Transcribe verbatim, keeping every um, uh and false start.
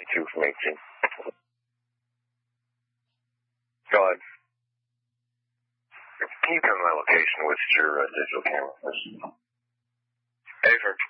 two from eighteen. Go ahead. Can you come to my location with your uh, digital camera? Hey, sir.